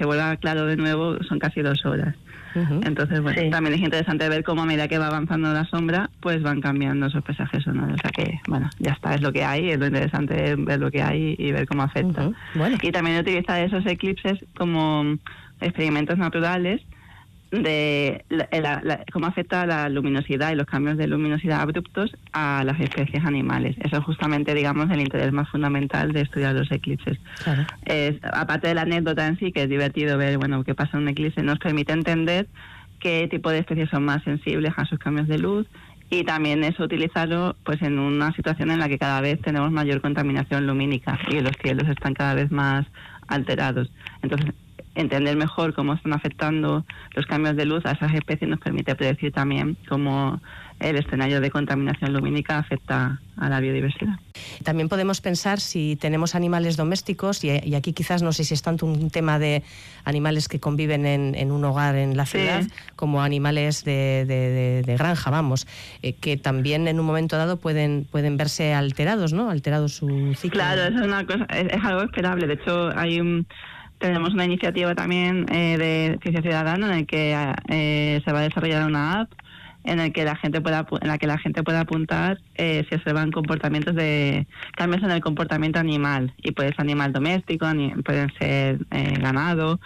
se vuelva claro de nuevo son casi 2 horas. Entonces, bueno, también es interesante ver cómo a medida que va avanzando la sombra, pues van cambiando esos paisajes sonoros. O sea que, bueno, ya está, es lo que hay, es lo interesante ver lo que hay y ver cómo afecta. Bueno. Y también utilizar esos eclipses como experimentos naturales de cómo afecta la luminosidad y los cambios de luminosidad abruptos a las especies animales. Eso es justamente, digamos, el interés más fundamental de estudiar los eclipses. Claro. Aparte de la anécdota en sí, que es divertido ver, bueno, qué pasa en un eclipse, nos permite entender qué tipo de especies son más sensibles a sus cambios de luz, y también eso utilizarlo pues en una situación en la que cada vez tenemos mayor contaminación lumínica y los cielos están cada vez más alterados. Entonces, entender mejor cómo están afectando los cambios de luz a esas especies nos permite predecir también cómo el escenario de contaminación lumínica afecta a la biodiversidad. También podemos pensar si tenemos animales domésticos, y aquí quizás no sé si es tanto un tema de animales que conviven en un hogar en la ciudad, como animales de granja, vamos, que también en un momento dado pueden verse alterados, ¿no? Alterados su ciclo. Claro, eso es una cosa, es algo esperable. De hecho, tenemos una iniciativa también de Ciencia Ciudadana en el que se va a desarrollar una app en la que la gente pueda apuntar si observan comportamientos de cambios en el comportamiento animal, y puede ser animal doméstico, pueden ser ganado.